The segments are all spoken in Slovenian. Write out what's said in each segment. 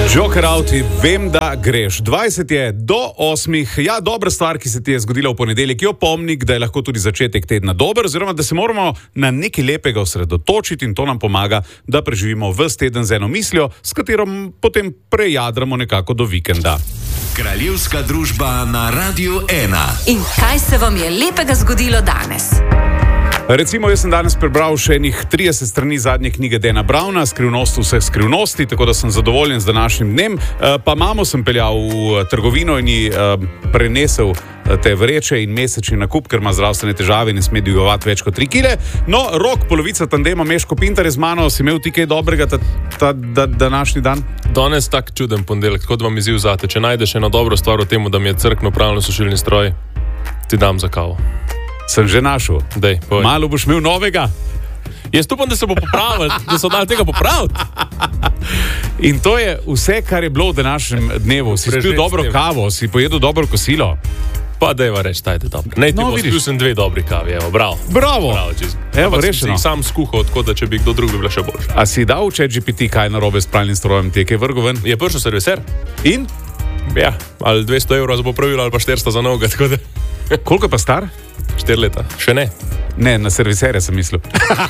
Joker out, vem, da greš. 20 je do 8. Ja, dobra stvar, ki se ti je zgodila v ponedeljek, je opomnik, da je lahko tudi začetek tedna dober, oziroma da se moramo na nekaj lepega osredotočiti in to nam pomaga, da preživimo ves teden z eno mislijo, s katero potem prejadramo nekako do vikenda. Kraljevska družba na Radiu 1. In kaj se vam je lepega zgodilo danes? Recimo, jaz sem danes prebral še enih 30 strani zadnje knjige Dana Browna, Skrivnost vseh skrivnosti, tako da sem zadovoljen z današnjim dnem. Pa mamo sem peljal v trgovino in ji prenesel te vreče in mesečni nakup, ker ima zdravstvene težave in ne sme dvigovati več kot 3 kile. No, Rok, polovica tandema Meško Pintar je z mano. Si imel ti kaj dobrega ta današnji dan? Danes tak čuden ponedeljek, kot vam izziv zate. Če najdeš eno dobro stvar v tem, da mi je crkno pravno sušilni stroj, ti dam za kavo. Sem že našel. Dej, malo boš imel novega. Jaz upam, da se bo popravil, da so dali tega popraviti. In to je vse, kar je bilo v današnjem dnevu. Si spil dobro kavo, si pojedel dobro kosilo. Pa dejva reči, tajte dobro. Ne, ti spil sem 2 dobri kavi, evo, bravo. Bravo. Evo, rešeno. Si sam skuhal, tako da če bi kdo drug bi bila še boljša. A si dal v ChatGPT, kaj narobe s pralnim strojem, ti je kaj vrgel ven? Je prišel serviser. In? Ja, ali 200 € bo pravil, ali pa 400 za novega, tako da... Koliko je pa star? 4 leta. Še ne. Ne, na serviserja sem mislil.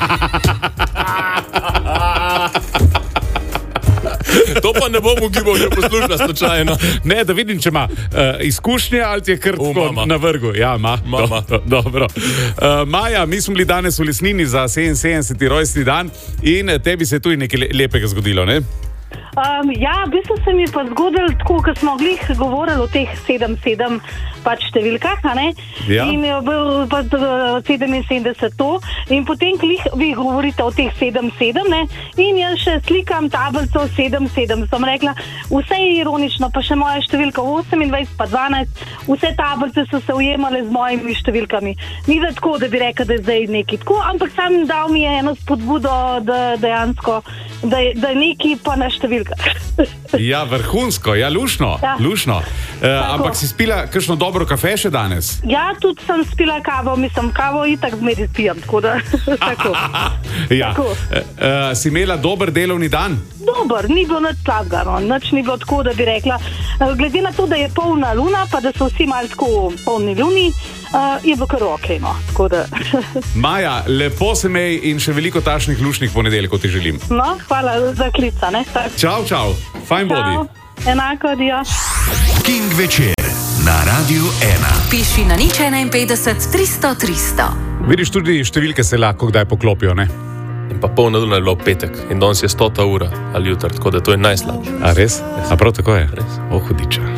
To pa ne bom ugibal, že poslušala slučajno. Ne, da vidim, če ima izkušnje ali ti je kar tako na vrgu. Ja, ima. Dobro. Maja, mi smo bili danes v Lesnini za 77. rojstni dan in tebi se je tu nekaj lepega zgodilo, ne? Ja, v bistvu se mi pa zgodilo tako, ko smo glih govorili o teh 7-7 pač številkah, ne? Ja. In je bil pa 77 to. In potem glih vi govorite o teh 7-7, ne? In jaz še slikam tablico 7-7. Sem rekla, vse je ironično, pa še moja številka 28 pa 12, vse tablice so se ujemale z mojimi številkami. Ni da tako, da bi rekla, da je zdaj nekaj tako, ampak sam dal mi je eno spodbudo, da dejansko, da je nekaj pa na številkah. Ja, vrhunsko, ja, lušno. Ja. Lušno. Ampak si spila kakšno dobro kafe še danes? Ja, tudi sem spila kavo, kavo itak zmeri pijem, tako da, tako. Ja. Tako. Si imela dober delovni dan? Dober, ni bilo nič slabega, no. Nič ni bilo tako, da bi rekla, glede na to, da je polna luna, pa da so vsi malo tako polni luni, je bilo kar okej, no, tako da. Maja, lepo se mej in še veliko tašnih lušnih ponedeljkov ti želim. No, hvala za klica, ne? Čau, fajn bodi. Enako, adijo. King večer na Radiu 1. Piši na 051 300 300. Vidiš, tudi številke se lahko kdaj poklopijo, ne? In pa polna luna je bilo petek in danes je 100. ura ali jutr, tako da to je najslabše. A res? A prav tako je? Res. O, hudiča.